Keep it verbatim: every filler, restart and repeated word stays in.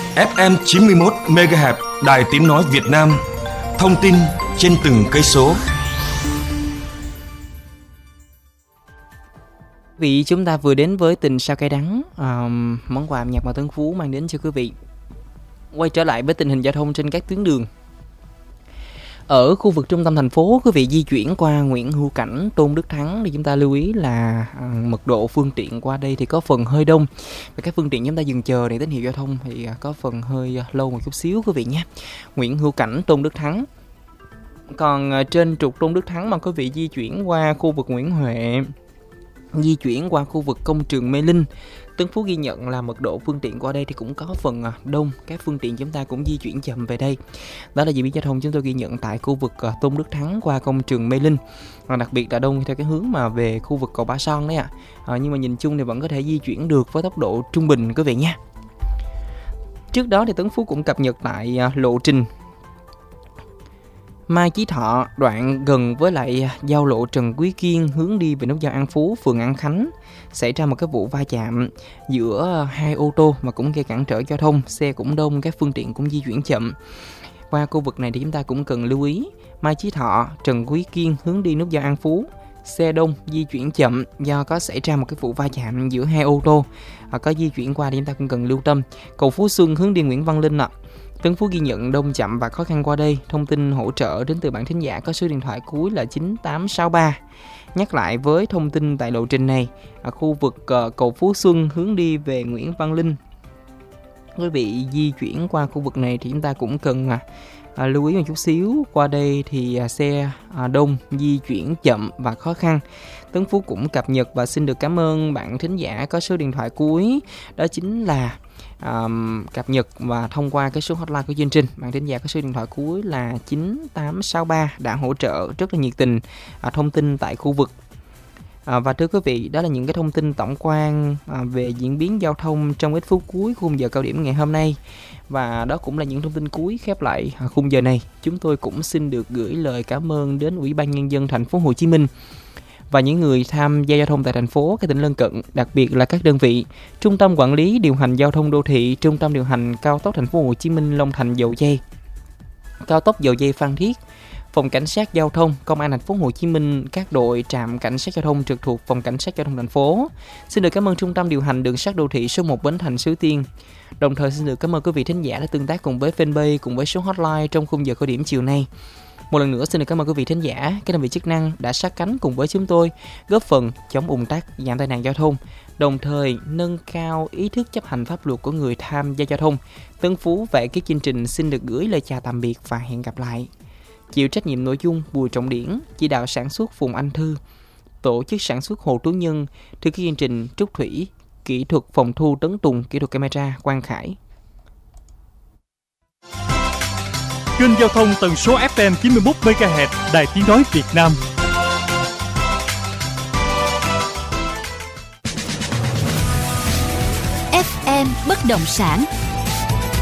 ép em chín mươi mốt mê ga héc Đài Tiếng nói Việt Nam. Thông tin trên từng cây số. Quý vị, chúng ta vừa đến với Tình Sao Cay Đắng, à, món quà âm nhạc mà Tấn Phú mang đến cho quý vị. Quay trở lại với tình hình giao thông trên các tuyến đường. Ở khu vực trung tâm thành phố, quý vị di chuyển qua Nguyễn Hữu Cảnh, Tôn Đức Thắng thì chúng ta lưu ý là à, mật độ phương tiện qua đây thì có phần hơi đông. Và các phương tiện chúng ta dừng chờ để tín hiệu giao thông thì à, có phần hơi lâu một chút xíu quý vị nhé. Nguyễn Hữu Cảnh, Tôn Đức Thắng. Còn à, trên trục Tôn Đức Thắng mà quý vị di chuyển qua khu vực Nguyễn Huệ, di chuyển qua khu vực công trường Mê Linh, Tấn Phú ghi nhận là mật độ phương tiện qua đây thì cũng có phần đông, các phương tiện chúng ta cũng di chuyển chậm về đây. Đó là diễn biến giao thông chúng tôi ghi nhận tại khu vực Tôn Đức Thắng qua công trường Mê Linh, và đặc biệt là đông theo cái hướng mà về khu vực cầu Ba Son đấy ạ. À. À, nhưng mà nhìn chung thì vẫn có thể di chuyển được với tốc độ trung bình quý vị nha. Trước đó thì Tấn Phú cũng cập nhật tại lộ trình Mai Chí Thọ, đoạn gần với lại giao lộ Trần Quý Kiên hướng đi về nút giao An Phú, phường An Khánh, xảy ra một cái vụ va chạm giữa hai ô tô mà cũng gây cản trở giao thông, xe cũng đông, các phương tiện cũng di chuyển chậm. Qua khu vực này thì chúng ta cũng cần lưu ý Mai Chí Thọ, Trần Quý Kiên hướng đi nút giao An Phú, xe đông di chuyển chậm do có xảy ra một cái vụ va chạm giữa hai ô tô, à, có di chuyển qua thì chúng ta cũng cần lưu tâm. Cầu Phú Xuân hướng đi Nguyễn Văn Linh ạ. À. Tấn Phú ghi nhận đông chậm và khó khăn qua đây. Thông tin hỗ trợ đến từ bạn thính giả có số điện thoại cuối là chín tám sáu ba. Nhắc lại với thông tin tại lộ trình này, ở khu vực uh, cầu Phú Xuân hướng đi về Nguyễn Văn Linh, quý vị di chuyển qua khu vực này thì chúng ta cũng cần uh, uh, lưu ý một chút xíu. Qua đây thì uh, xe uh, đông, di chuyển chậm và khó khăn. Tấn Phú cũng cập nhật và xin được cảm ơn bạn thính giả có số điện thoại cuối, đó chính là Um, cập nhật và thông qua cái số hotline của chương trình. Bạn thính giả có số điện thoại cuối là chín tám sáu ba đã hỗ trợ rất là nhiệt tình uh, thông tin tại khu vực. Uh, và thưa quý vị, đó là những cái thông tin tổng quan uh, về diễn biến giao thông trong ít phút cuối khung giờ cao điểm ngày hôm nay. Và đó cũng là những thông tin cuối khép lại uh, khung giờ này. Chúng tôi cũng xin được gửi lời cảm ơn đến Ủy ban Nhân dân thành phố Hồ Chí Minh và những người tham gia giao thông tại thành phố, các tỉnh lân cận, đặc biệt là các đơn vị Trung tâm Quản lý Điều hành Giao thông Đô thị, Trung tâm Điều hành Cao tốc thành phố Hồ Chí Minh Long Thành Dầu Giây, Cao tốc Dầu Giây Phan Thiết, Phòng Cảnh sát Giao thông, Công an thành phố Hồ Chí Minh, các đội trạm cảnh sát giao thông trực thuộc Phòng Cảnh sát Giao thông thành phố. Xin được cảm ơn Trung tâm Điều hành Đường sắt Đô thị số một Bến Thành Suối Tiên. Đồng thời xin được cảm ơn quý vị thính giả đã tương tác cùng với fanpage cùng với số hotline trong khung giờ cao điểm chiều nay. Một lần nữa xin được cảm ơn quý vị thính giả, các đơn vị chức năng đã sát cánh cùng với chúng tôi, góp phần chống ùn tắc, giảm tai nạn giao thông, đồng thời nâng cao ý thức chấp hành pháp luật của người tham gia giao thông. Tấn Phú và ekip chương trình xin được gửi lời chào tạm biệt và hẹn gặp lại. Chịu trách nhiệm nội dung Bùi Trọng Điển, chỉ đạo sản xuất Phùng Anh Thư, tổ chức sản xuất Hồ Tú Nhân, thực hiện chương trình Trúc Thủy, kỹ thuật phòng thu Tấn Tùng, kỹ thuật camera Quang Khải. Kênh giao thông tần số ép em chín mươi mốt mê ga héc Đài Tiếng nói Việt Nam. ép em bất động sản.